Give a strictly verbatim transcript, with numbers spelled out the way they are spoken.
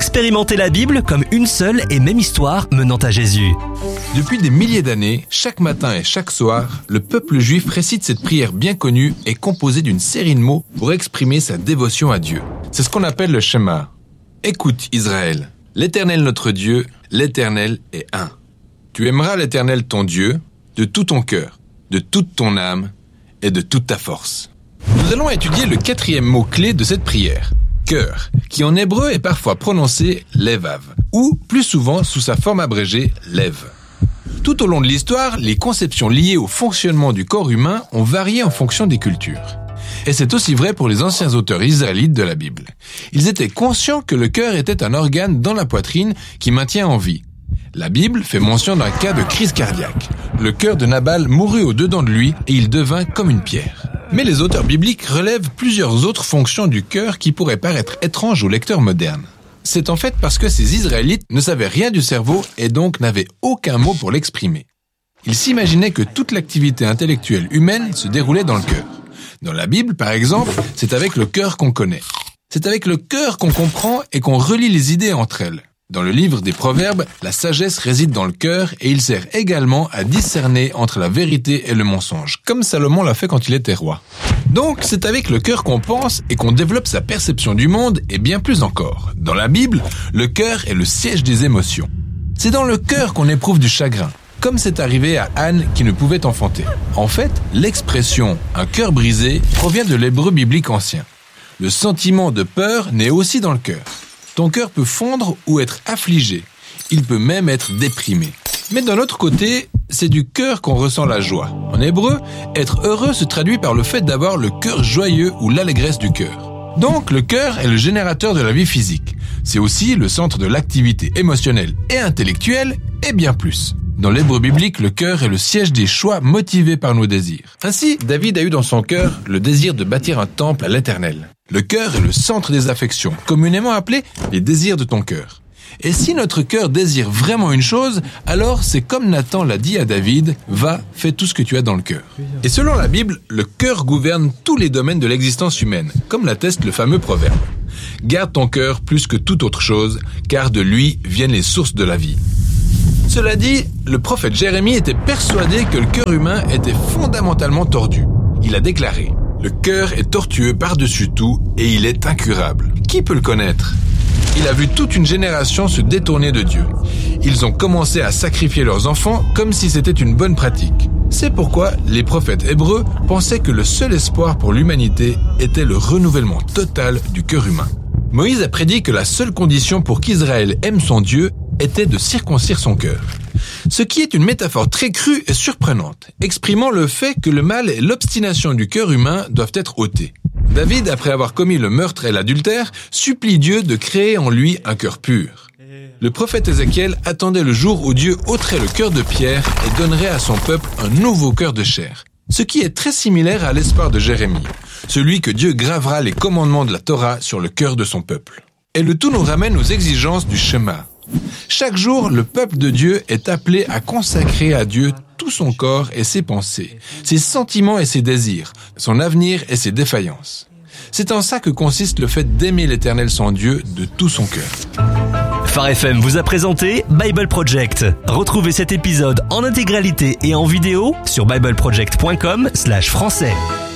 Expérimentez la Bible comme une seule et même histoire menant à Jésus. Depuis des milliers d'années, chaque matin et chaque soir, le peuple juif récite cette prière bien connue et composée d'une série de mots pour exprimer sa dévotion à Dieu. C'est ce qu'on appelle le Shema. Écoute Israël, l'Éternel notre Dieu, l'Éternel est un. Tu aimeras l'Éternel ton Dieu de tout ton cœur, de toute ton âme et de toute ta force. Nous allons étudier le quatrième mot-clé de cette prière. Cœur, qui en hébreu est parfois prononcé levav, ou plus souvent sous sa forme abrégée lev. Tout au long de l'histoire, les conceptions liées au fonctionnement du corps humain ont varié en fonction des cultures. Et c'est aussi vrai pour les anciens auteurs israélites de la Bible. Ils étaient conscients que le cœur était un organe dans la poitrine qui maintient en vie. La Bible fait mention d'un cas de crise cardiaque. Le cœur de Nabal mourut au-dedans de lui et il devint comme une pierre. Mais les auteurs bibliques relèvent plusieurs autres fonctions du cœur qui pourraient paraître étranges aux lecteurs modernes. C'est en fait parce que ces Israélites ne savaient rien du cerveau et donc n'avaient aucun mot pour l'exprimer. Ils s'imaginaient que toute l'activité intellectuelle humaine se déroulait dans le cœur. Dans la Bible, par exemple, c'est avec le cœur qu'on connaît. C'est avec le cœur qu'on comprend et qu'on relie les idées entre elles. Dans le livre des Proverbes, la sagesse réside dans le cœur et il sert également à discerner entre la vérité et le mensonge, comme Salomon l'a fait quand il était roi. Donc, c'est avec le cœur qu'on pense et qu'on développe sa perception du monde et bien plus encore. Dans la Bible, le cœur est le siège des émotions. C'est dans le cœur qu'on éprouve du chagrin, comme c'est arrivé à Anne qui ne pouvait enfanter. En fait, l'expression « un cœur brisé » provient de l'hébreu biblique ancien. Le sentiment de peur naît aussi dans le cœur. Ton cœur peut fondre ou être affligé. Il peut même être déprimé. Mais d'un autre côté, c'est du cœur qu'on ressent la joie. En hébreu, être heureux se traduit par le fait d'avoir le cœur joyeux ou l'allégresse du cœur. Donc, le cœur est le générateur de la vie physique. C'est aussi le centre de l'activité émotionnelle et intellectuelle et bien plus. Dans l'hébreu biblique, le cœur est le siège des choix motivés par nos désirs. Ainsi, David a eu dans son cœur le désir de bâtir un temple à l'Éternel. Le cœur est le centre des affections, communément appelé les désirs de ton cœur. Et si notre cœur désire vraiment une chose, alors c'est comme Nathan l'a dit à David, va, fais tout ce que tu as dans le cœur. Et selon la Bible, le cœur gouverne tous les domaines de l'existence humaine, comme l'atteste le fameux proverbe. Garde ton cœur plus que toute autre chose, car de lui viennent les sources de la vie. Cela dit, le prophète Jérémie était persuadé que le cœur humain était fondamentalement tordu. Il a déclaré « Le cœur est tortueux par-dessus tout et il est incurable. Qui peut le connaître ?» Il a vu toute une génération se détourner de Dieu. Ils ont commencé à sacrifier leurs enfants comme si c'était une bonne pratique. C'est pourquoi les prophètes hébreux pensaient que le seul espoir pour l'humanité était le renouvellement total du cœur humain. Moïse a prédit que la seule condition pour qu'Israël aime son Dieu était de circoncire son cœur. Ce qui est une métaphore très crue et surprenante, exprimant le fait que le mal et l'obstination du cœur humain doivent être ôtés. David, après avoir commis le meurtre et l'adultère, supplie Dieu de créer en lui un cœur pur. Le prophète Ézéchiel attendait le jour où Dieu ôterait le cœur de pierre et donnerait à son peuple un nouveau cœur de chair. Ce qui est très similaire à l'espoir de Jérémie, celui que Dieu gravera les commandements de la Torah sur le cœur de son peuple. Et le tout nous ramène aux exigences du Shema. Chaque jour, le peuple de Dieu est appelé à consacrer à Dieu tout son corps et ses pensées, ses sentiments et ses désirs, son avenir et ses défaillances. C'est en ça que consiste le fait d'aimer l'Éternel son Dieu de tout son cœur. Phare F M vous a présenté Bible Project. Retrouvez cet épisode en intégralité et en vidéo sur bible project point com slash français.